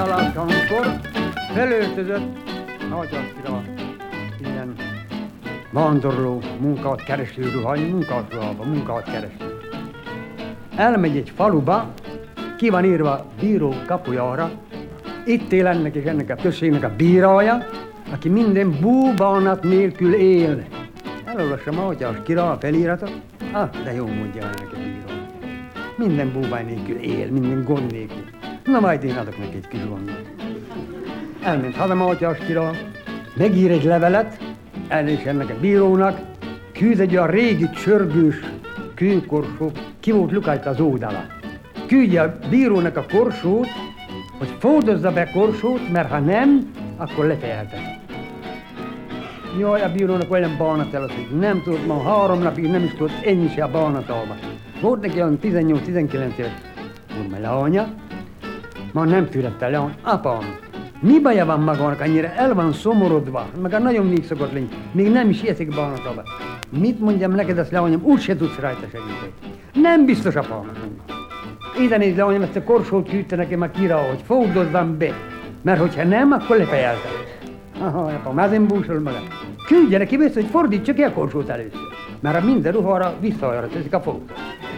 Amikor felöltözött Nagyasszira ilyen vándorló, munkát kereső ruhány, munkát kereső. Elmegy egy faluba, ki van írva bíró kapujára, itt él ennek és ennek a községnek a bírája, aki minden búbánat nélkül él. Elolvassa Mátyás király a feliratot, de jó mondja ennek a bíró. Minden búbány nélkül él, minden gond nélkül. Na majd én adok neki egy kis gondot. Elment haza Mátyás király, megír egy levelet, és ennek a bírónak, küld egy a régi csörgős kőkorsó, ki volt lukajta az oldala. Küldje a bírónak a korsót, hogy fordozza be korsót, mert ha nem, akkor lefejelteti. Jaj, a bírónak olyan bánat előtt, hogy nem tudott ma 3 napig, nem is tudott ennyi se a bánatalba. Volt neki olyan 18-19 éves, mondom, lánya, ma nem fürette lány, apám, mi baja van magának, annyira el van szomorodva, meg nagyon még szokott lenni, még nem is ijeszik bánatalba. Mit mondjam neked, ezt lányom, úgyse tudsz rajta segíteni. Nem biztos, apám, mondom. Ide nézd, lányom, ezt a korsót küldte nekem a király, hogy fordozzam be, mert hogyha nem, akkor lefejeltem. Aha, apám, ezen búsol magam. Küldje neki vissza, hogy fordítsa ki a korsót először, mert a minden ruhára visszajára teszik a fotót.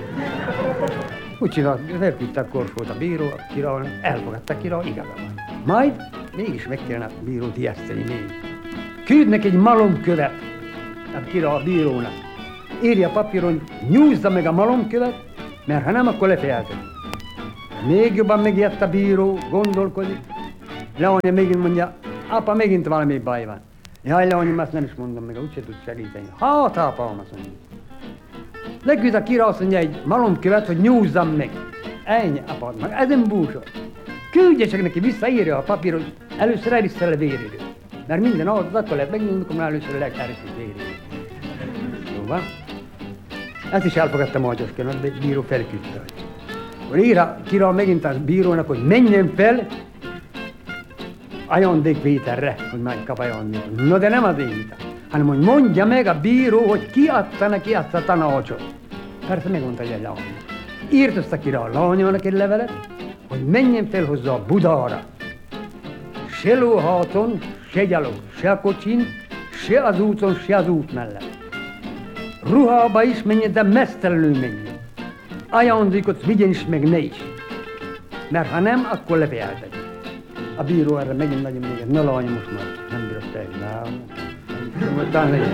Úgy csinált, felküldte a korsót a bíró, a király, elfogadta a király, igaza van. Majd mégis meg kellene a bírót ijeszteni még. Küld neki egy malomkövet, a király a bírónak. Írja a papíron, nyújzza meg a malomkövet, mert ha nem, akkor lefejelteti. Még jobban megijedt a bíró, gondolkodik. Leánya megint mondja, apa, megint valami baj van. Jaj, lányom, azt nem is mondom meg, úgyse tud segíteni. Hát, apám, azt mondja. Leküld a király, azt mondja egy malomkövet, hogy nyújzzam meg. Ennyi, apám, meg ezen búsol. Küldje csak neki vissza, írja a papíron, hogy először elisszel a véridőt. Mert minden az akkor lehet megnyújtani, amikor már először elisszel a véridőt. Jó van? Ezt is elfogadta Mátyás király, de bíró felküldte. Akkor ír a király megint a bírónak, hogy menjen fel ajándékvételre, hogy majd kap ajándékot. No, de nem azért hitem, hanem hogy mondja meg a bíró, hogy ki adta neki azt a tanácsot. Persze megmondta, hogy egy lány. Írt azt a király a lányának egy levelet, hogy menjen fel hozzá a Budára. Se lóháton, se gyalog, se a kocsin, se az úton, se az út mellett. Ruhába is menjen, de mesztelenül menjen. Ajándékot vigyen is, meg ne is. Mert ha nem, akkor lefejelteti. A bíró erre megint nagyon még, ne lánya, most már nem bírok teljesen.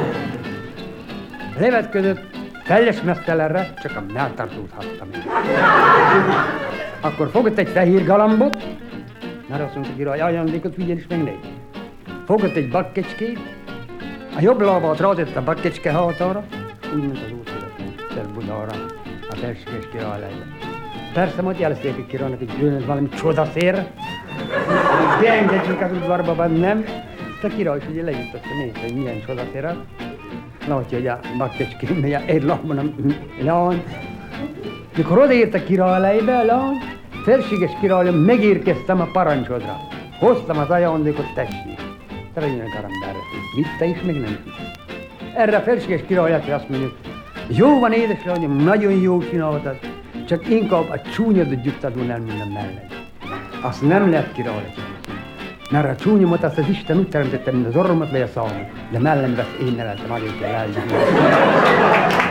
Levet között teljes mesztelenre, csak a melltartót hattam. Akkor fogott egy fehér galambot, mert azt mondta király, ajándékot vigyen is, meg ne is. Fogott egy bakkecskét, a jobb lábát rátett a bakkecske hátára, úgy ment az útvezető Budára, a felséges király lejjel. Persze, majd jelezték a királynak, hogy jön ez valami csodaszér, beengedjük az udvarba, vagy nem. A király is ugye lejutott, nézd, hogy milyen csodaszér. Látja, hogy a bakkecskén megy egy lábban a lány. Mikor odaért a király lejbe, a lány, felséges királyom, megérkeztem a parancsodra. Hoztam az ajándékot, tessék. Terejön a garamberre. Vitte is, meg nem vitte. Erre a felséges király azt mondja, jó van, édeslányom, nagyon jó csináltad, csak inkább a csúnyodat gyújtad volna el minden mellett. Azt nem lehet király csinálni. Mert a csúnyomat azt az Isten úgy teremtette, mint az orromat vagy a szalmat. De mellem vesz, én neveltem, azért kell elgyújtani.